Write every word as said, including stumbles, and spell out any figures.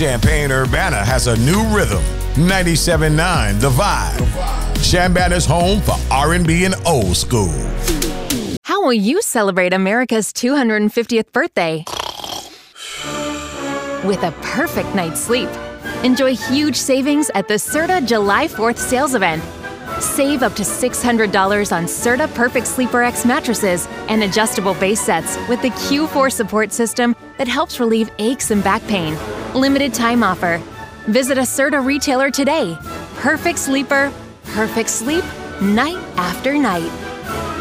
Champaign-Urbana has a new rhythm. ninety-seven point nine The Vibe. Chambana's home for R and B and old school. How will you celebrate America's two hundred fiftieth birthday? With a perfect night's sleep. Enjoy huge savings at the Serta July fourth sales event. Save up to six hundred dollars on Serta Perfect Sleeper X mattresses and adjustable base sets with the Q four support system that helps relieve aches and back pain. Limited time offer. Visit a Serta retailer today. Perfect sleeper, perfect sleep, night after night.